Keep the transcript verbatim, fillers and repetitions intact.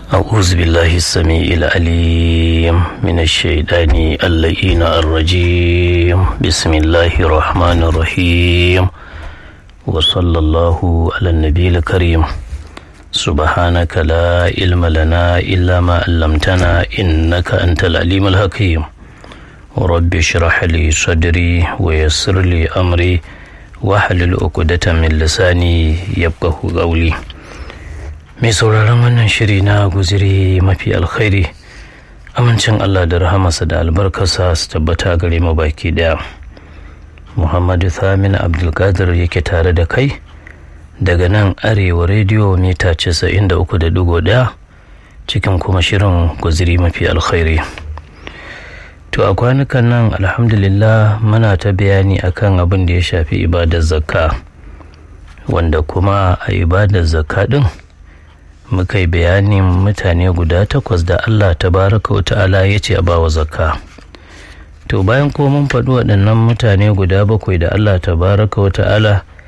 أعوذ بالله السميع العليم من الشيطان اللعين الرجيم بسم الله الرحمن الرحيم وصلى الله على النبي الكريم سبحانك لا علم لنا إلا ما علمتنا إنك أنت العليم الحكيم ورب اشرح لي صدري ويسر لي أمري واحلل عقدة من لساني يفقهوا قولي. Mai sauraron wannan shiri na guziri mafi alkhairi, amincin Allah da rahamarsa da albarkarsa su tabbata gare mu baki daya. Muhammadu Thamin Abdulkadir yake tare da kai daga nan Arewa rediyo mita casa'in da uku da digo ɗaya cikin kuma shirin guziri mafi alkhairi. To a kwanukan nan alhamdulillah muna ta bayani akan abin da ya shafi ibadar zakka, wanda kuma a ibadar zakka din muka yi bayanin mutane guda takwas da Allah tabaraka wa ta'ala ya ce a bawa zakka. To bayan ko mun faɗi waɗannan mutane guda bakwai da Allah tabaraka wa ta'ala